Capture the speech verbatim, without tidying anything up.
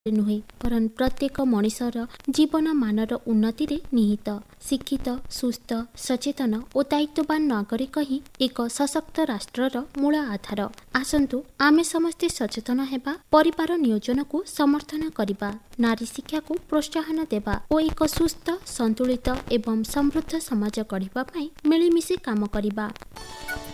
नुहे वरन प्रत्येक मनिषर जीवन मानर उन्नति रे निहित। शिक्षित सुस्थ सचेतन और दायित्ववान नागरिक ही एक सशक्त राष्ट्रर मूल आधार। आसंतु आमे समस्ते सचेतन हेबा, परिवार नियोजन को समर्थन करिबा, नारी शिक्षा को प्रोत्साहन देबा और एक सुस्थ संतुलित एवं समृद्ध समाज गढ़िबा पई मिलिमिशि काम करिबा।